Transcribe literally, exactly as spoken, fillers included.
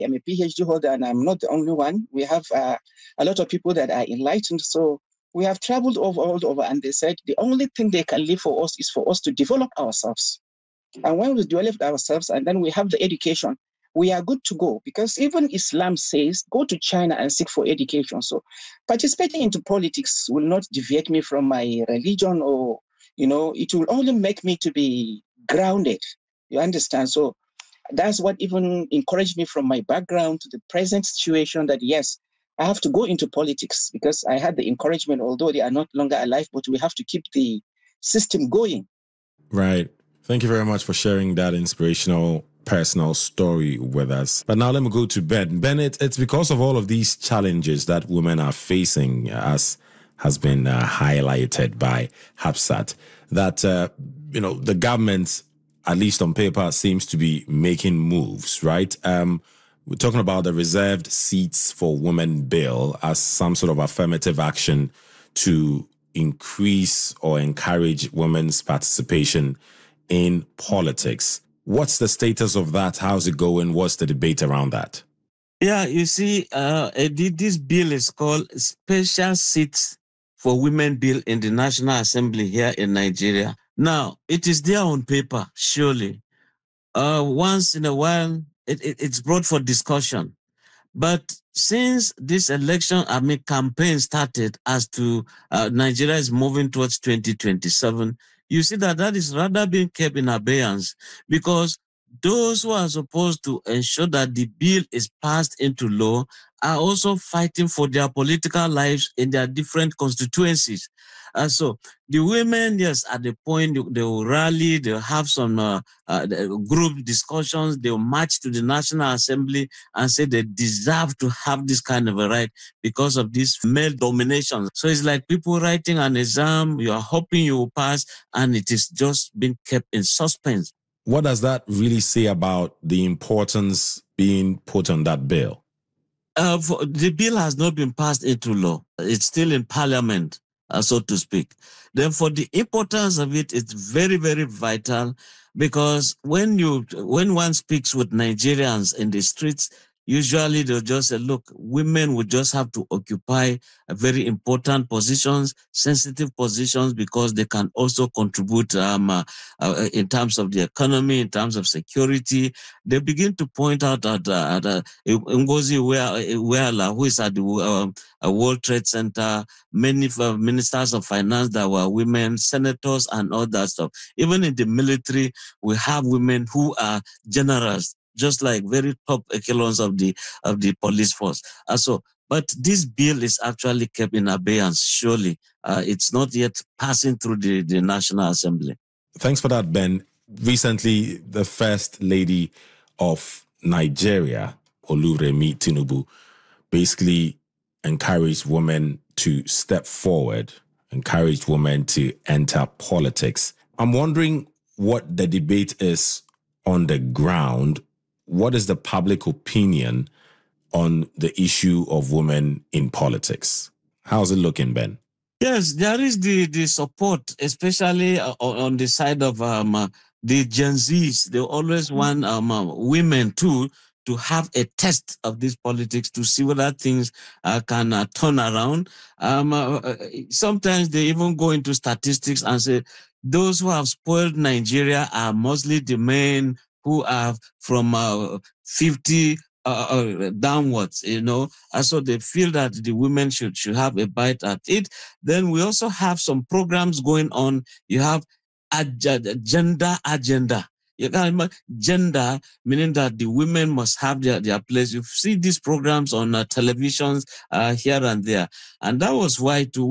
I'm a PhD holder and I'm not the only one. We have uh, a lot of people that are enlightened. So we have traveled over all over, and they said the only thing they can leave for us is for us to develop ourselves. And when we develop ourselves and then we have the education, we are good to go, because even Islam says, go to China and seek for education. So participating into politics will not deviate me from my religion, or, you know, it will only make me to be grounded. You understand? So that's what even encouraged me from my background to the present situation, that yes, I have to go into politics, because I had the encouragement, although they are not longer alive, but we have to keep the system going. Right. Thank you very much for sharing that inspirational personal story with us. But now let me go to Ben. Ben, it, it's because of all of these challenges that women are facing, as has been uh, highlighted by Hapsat, that, uh, you know, the government, at least on paper, seems to be making moves, right? Um, we're talking about the reserved seats for women bill as some sort of affirmative action to increase or encourage women's participation in politics. What's the status of that? How's it going? What's the debate around that? Yeah, you see, uh, this bill is called Special Seats for Women Bill in the National Assembly here in Nigeria. Now, it is there on paper, surely. Uh, once in a while, it, it, it's brought for discussion. But since this election, I mean, campaign started as to uh, Nigeria is moving towards twenty twenty-seven, you see that that is rather being kept in abeyance, because those who are supposed to ensure that the bill is passed into law are also fighting for their political lives in their different constituencies. Uh, so the women, yes, at the point they will rally, they'll have some uh, uh, group discussions, they'll march to the National Assembly and say they deserve to have this kind of a right because of this male domination. So it's like people writing an exam, you are hoping you will pass, and it is just being kept in suspense. What does that really say about the importance being put on that bill? Uh, for, the bill has not been passed into law. It's still in Parliament, uh, so to speak. Then for the importance of it, it's very, very vital, because when you when one speaks with Nigerians in the streets, usually they'll just say, look, women would just have to occupy very important positions, sensitive positions, because they can also contribute um, uh, uh, in terms of the economy, in terms of security. They begin to point out that uh, uh, Ngozi Iweala, who is at the uh, World Trade Center, many uh, ministers of finance that were women, senators and all that stuff. Even in the military, we have women who are generals, just like very top echelons of the of the police force. Uh, so, but this bill is actually kept in abeyance, surely. Uh, it's not yet passing through the, the National Assembly. Thanks for that, Ben. Recently, the First Lady of Nigeria, Oluremi Tinubu, basically encouraged women to step forward, encouraged women to enter politics. I'm wondering what the debate is on the ground. What is the public opinion on the issue of women in politics? How's it looking, Ben? Yes, there is the, the support, especially uh, on the side of um, uh, the Gen Zs. They always want um, uh, women too to have a test of this politics to see whether things uh, can uh, turn around. Um, uh, sometimes they even go into statistics and say those who have spoiled Nigeria are mostly the men who are from uh, fifty uh, uh, downwards, you know. And so they feel that the women should, should have a bite at it. Then we also have some programs going on. You have a gender agenda. You can gender, meaning that the women must have their, their place. You see these programs on uh, televisions uh, here and there. And that was why, too,